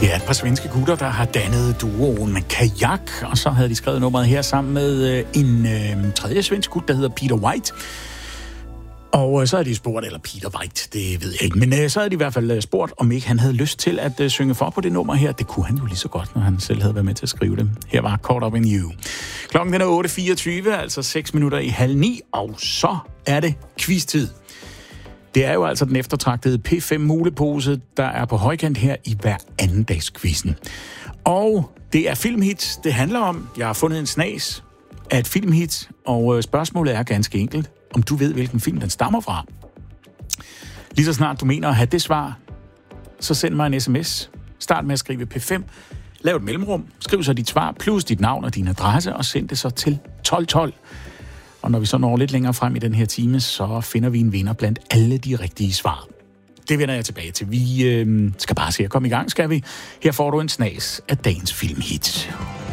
Det er et par svenske gutter, der har dannet duoen med Kajak, og så havde de skrevet nummeret her sammen med en tredje svensk gut, der hedder Peter White. Og så havde de spurgt, eller Peter White, det ved jeg ikke, men så havde de i hvert fald spurgt, om ikke han havde lyst til at synge for på det nummer her. Det kunne han jo lige så godt, når han selv havde været med til at skrive det. Her var Caught Up in You. Klokken den er 8.24, altså 6 minutter i 8:30, og så er det quiz-tid. Det er jo altså den eftertragtede P5-mulepose, der er på højkant her i hver anden dags quizzen. Og det er filmhits, det handler om. Jeg har fundet en snas af et filmhit, og spørgsmålet er ganske enkelt, om du ved, hvilken film den stammer fra. Lige så snart du mener at have det svar, så send mig en sms. Start med at skrive P5. Lav et mellemrum. Skriv så dit svar, plus dit navn og din adresse, og send det så til 1212. Og når vi så når lidt længere frem i den her time, så finder vi en vinder blandt alle de rigtige svar. Det vender jeg tilbage til. Vi skal bare se at komme i gang, skal vi? Her får du en snas af dagens filmhit.